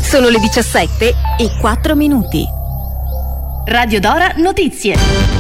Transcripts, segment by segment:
Sono le 17:04. Radio Dora Notizie.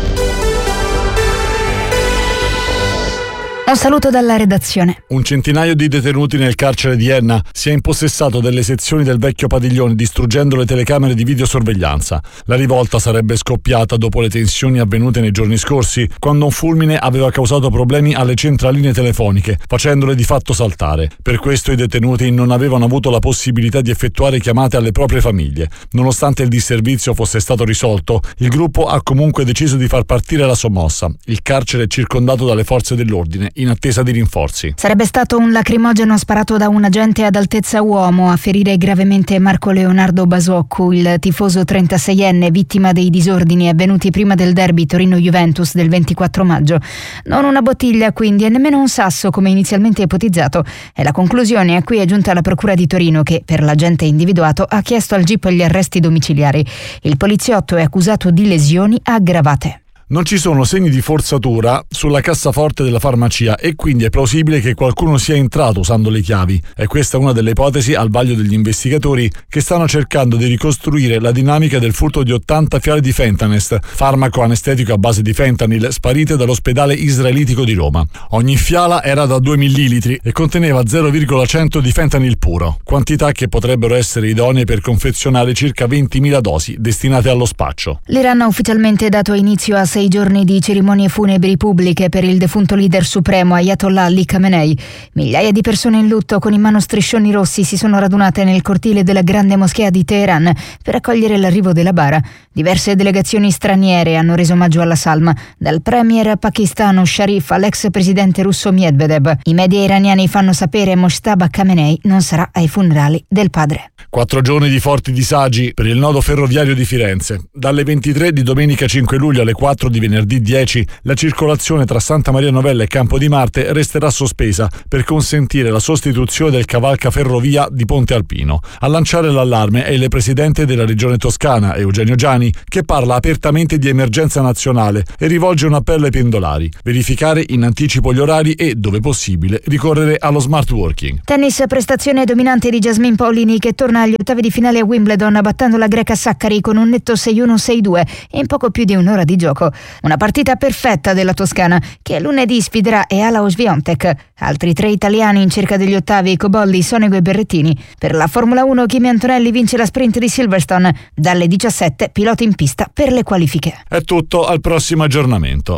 Un saluto dalla redazione. Un centinaio di detenuti nel carcere di Enna si è impossessato delle sezioni del vecchio padiglione distruggendo le telecamere di videosorveglianza. La rivolta sarebbe scoppiata dopo le tensioni avvenute nei giorni scorsi, quando un fulmine aveva causato problemi alle centraline telefoniche, facendole di fatto saltare. Per questo i detenuti non avevano avuto la possibilità di effettuare chiamate alle proprie famiglie. Nonostante il disservizio fosse stato risolto, il gruppo ha comunque deciso di far partire la sommossa. Il carcere è circondato dalle forze dell'ordine, in attesa di rinforzi. Sarebbe stato un lacrimogeno sparato da un agente ad altezza uomo a ferire gravemente Marco Leonardo Basoccu, il tifoso 36enne vittima dei disordini avvenuti prima del derby Torino-Juventus del 24 maggio. Non una bottiglia quindi e nemmeno un sasso come inizialmente ipotizzato. È la conclusione a cui è giunta la Procura di Torino che, per l'agente individuato, ha chiesto al GIP gli arresti domiciliari. Il poliziotto è accusato di lesioni aggravate. Non ci sono segni di forzatura sulla cassaforte della farmacia e quindi è plausibile che qualcuno sia entrato usando le chiavi. E questa è una delle ipotesi al vaglio degli investigatori che stanno cercando di ricostruire la dinamica del furto di 80 fiale di Fentanest, farmaco anestetico a base di fentanyl, sparite dall'ospedale israelitico di Roma. Ogni fiala era da 2 millilitri e conteneva 0,100 di fentanyl puro, quantità che potrebbero essere idonee per confezionare circa 20.000 dosi destinate allo spaccio. L'Iran ha ufficialmente dato inizio a 6 giorni di cerimonie funebri pubbliche per il defunto leader supremo Ayatollah Ali Khamenei. Migliaia di persone in lutto con in mano striscioni rossi si sono radunate nel cortile della grande moschea di Teheran per accogliere l'arrivo della bara. Diverse delegazioni straniere hanno reso omaggio alla salma, dal premier pakistano Sharif all'ex presidente russo Medvedev. I media iraniani fanno sapere Mojtaba Khamenei non sarà ai funerali del padre. 4 giorni di forti disagi per il nodo ferroviario di Firenze. Dalle 23 di domenica 5 luglio alle 4 di venerdì 10 la circolazione tra Santa Maria Novella e Campo di Marte resterà sospesa per consentire la sostituzione del cavalcaferrovia di Ponte Alpino. A lanciare l'allarme è il presidente della regione Toscana, Eugenio Giani, che parla apertamente di emergenza nazionale e rivolge un appello ai pendolari: verificare in anticipo gli orari e, dove possibile, ricorrere allo smart working. Tennis, prestazione dominante di Jasmine Paolini che torna agli ottavi di finale a Wimbledon battendo la greca Sakkari con un netto 6-1-6-2 in poco più di un'ora di gioco. Una partita perfetta della toscana che lunedì sfiderà Eala Swiatek. Altri 3 italiani in cerca degli ottavi: Cobolli, Sonego e Berrettini. Per la Formula 1 Kimi Antonelli vince la sprint di Silverstone. Dalle 17 piloti in pista per le qualifiche. È tutto, al prossimo aggiornamento.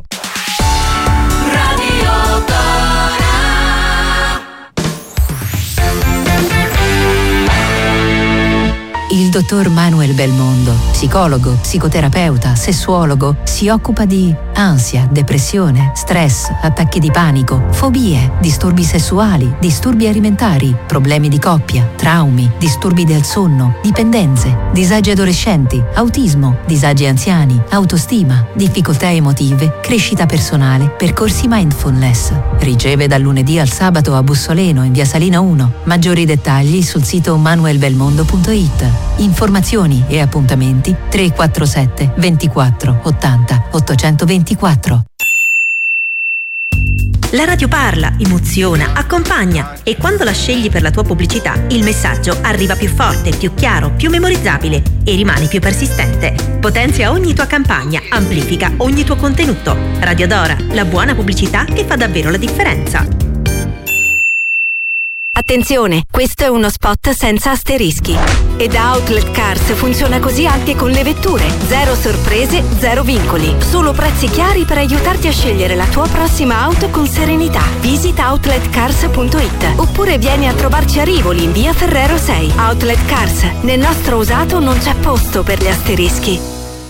Il dottor Manuel Belmondo, psicologo, psicoterapeuta, sessuologo, si occupa di ansia, depressione, stress, attacchi di panico, fobie, disturbi sessuali, disturbi alimentari, problemi di coppia, traumi, disturbi del sonno, dipendenze, disagi adolescenti, autismo, disagi anziani, autostima, difficoltà emotive, crescita personale, percorsi mindfulness. Riceve dal lunedì al sabato a Bussoleno in via Salina 1. Maggiori dettagli sul sito manuelbelmondo.it. Informazioni e appuntamenti 347 24 80 824. La radio parla, emoziona, accompagna e quando la scegli per la tua pubblicità il messaggio arriva più forte, più chiaro, più memorizzabile e rimane più persistente. Potenzia ogni tua campagna, amplifica ogni tuo contenuto. Radio Dora, la buona pubblicità che fa davvero la differenza. Attenzione, questo è uno spot senza asterischi. E da Outlet Cars funziona così anche con le vetture. 0 sorprese, 0 vincoli. Solo prezzi chiari per aiutarti a scegliere la tua prossima auto con serenità. Visita outletcars.it oppure vieni a trovarci a Rivoli in via Ferrero 6. Outlet Cars. Nel nostro usato non c'è posto per gli asterischi.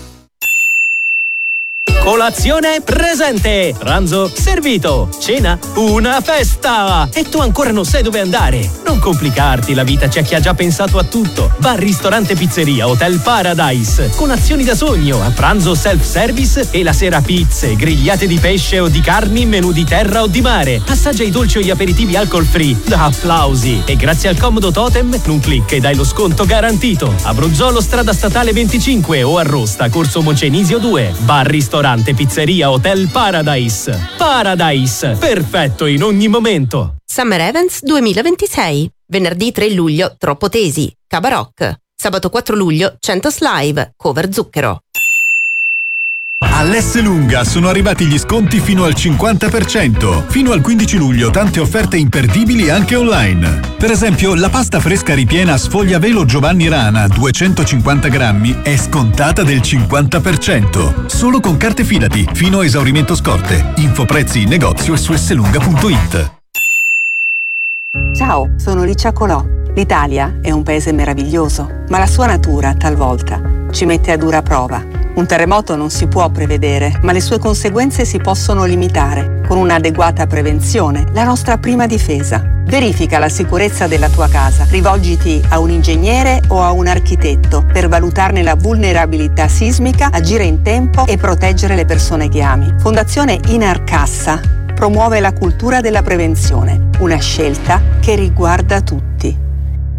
Colazione presente, pranzo servito, cena una festa e tu ancora non sai dove andare. Non complicarti la vita, c'è chi ha già pensato a tutto. Bar, ristorante, pizzeria, Hotel Paradise con azioni da sogno, a pranzo self-service e la sera pizze, grigliate di pesce o di carni, menù di terra o di mare. Assaggia i dolci o gli aperitivi alcol free da applausi e grazie al comodo totem un click e dai lo sconto garantito. A Bruzzolo, strada statale 25 o a Rosta, corso Mocenisio 2. Bar, ristorante, pizzeria, Hotel Paradise. Paradise, perfetto in ogni momento. Summer Events 2026. Venerdì 3 luglio, Troppo Tesi, Cabaroc. Sabato 4 luglio, Centos Live, Cover Zucchero. All'Esselunga sono arrivati gli sconti fino al 50%. Fino al 15 luglio tante offerte imperdibili anche online. Per esempio, la pasta fresca ripiena sfogliavelo Giovanni Rana 250 grammi è scontata del 50%. Solo con carte Fidati, fino a esaurimento scorte. Infoprezzi in negozio e su esselunga.it. Ciao, sono Licia Colò. L'Italia è un paese meraviglioso, ma la sua natura, talvolta, ci mette a dura prova. Un terremoto non si può prevedere, ma le sue conseguenze si possono limitare. Con un'adeguata prevenzione, la nostra prima difesa. Verifica la sicurezza della tua casa. Rivolgiti a un ingegnere o a un architetto per valutarne la vulnerabilità sismica, agire in tempo e proteggere le persone che ami. Fondazione Inarcassa promuove la cultura della prevenzione, una scelta che riguarda tutti.